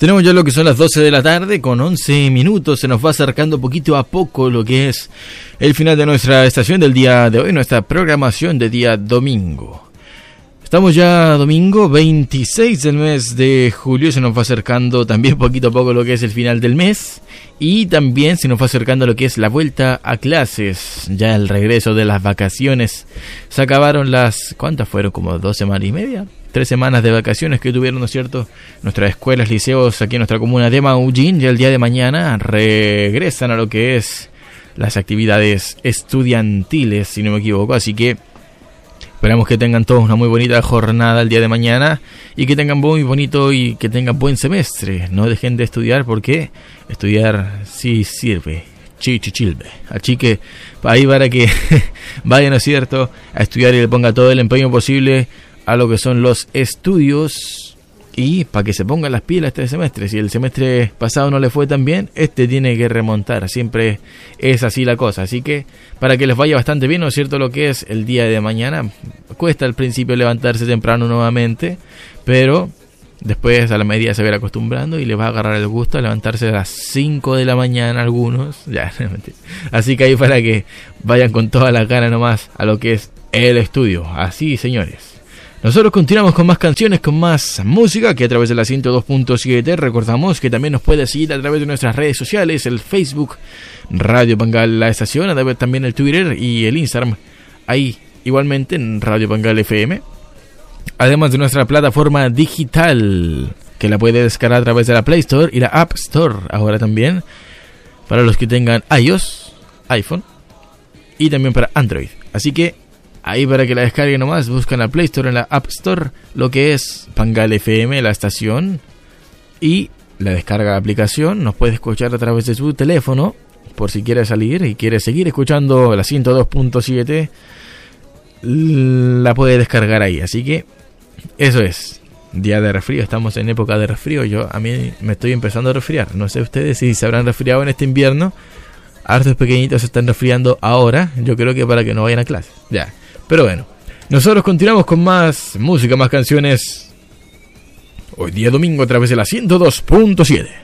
Tenemos ya lo que son las 12 de la tarde con 11 minutos. Se nos va acercando poquito a poco lo que es el final de nuestra estación del día de hoy, nuestra programación de día domingo. Estamos ya domingo 26 del mes de julio. Se nos va acercando también poquito a poco lo que es el final del mes. Y también se nos va acercando lo que es la vuelta a clases. Ya el regreso de las vacaciones. Se acabaron las... ¿Cuántas fueron? Como 2 semanas y media. 3 semanas de vacaciones que tuvieron, ¿no es cierto?, nuestras escuelas, liceos aquí en nuestra comuna de Maullín. Y el día de mañana regresan a lo que es las actividades estudiantiles, si no me equivoco. Así que esperamos que tengan todos una muy bonita jornada el día de mañana y que tengan muy bonito y que tengan buen semestre. No dejen de estudiar, porque estudiar sí sirve. Chichilbe. Así que ahí para que vayan, ¿no es cierto?, a estudiar y le ponga todo el empeño posible a lo que son los estudios y para que se pongan las pilas este semestre. Si el semestre pasado no le fue tan bien, este tiene que remontar. Siempre es así la cosa. Así que para que les vaya bastante bien, ¿no es cierto?, lo que es el día de mañana. Cuesta al principio levantarse temprano nuevamente, pero después a la medida se va a ir acostumbrando y les va a agarrar el gusto a levantarse a las 5 de la mañana algunos. Ya, así que ahí para que vayan con toda la gana nomás a lo que es el estudio. Así, señores. Nosotros continuamos con más canciones, con más música, que a través de la 102.7. Recordamos que también nos puede seguir a través de nuestras redes sociales, el Facebook, Radio Pangal La Estación, a través también el Twitter y el Instagram, ahí igualmente en Radio Pangal FM. Además de nuestra plataforma digital, que la puede descargar a través de la Play Store y la App Store, ahora también, para los que tengan iOS, iPhone y también para Android. Así que ahí para que la descarguen nomás, buscan la Play Store, en la App Store, lo que es Pangal FM, la estación, y la descarga de la aplicación. Nos puede escuchar a través de su teléfono, por si quiere salir y quiere seguir escuchando la 102.7, la puede descargar ahí. Así que eso es, día de resfrío, estamos en época de resfrío. A mí me estoy empezando a resfriar, no sé ustedes si se habrán resfriado en este invierno. Hartos pequeñitos se están resfriando ahora, yo creo que para que no vayan a clase, ya. Pero bueno, nosotros continuamos con más música, más canciones. Hoy día domingo a través de la 102.7.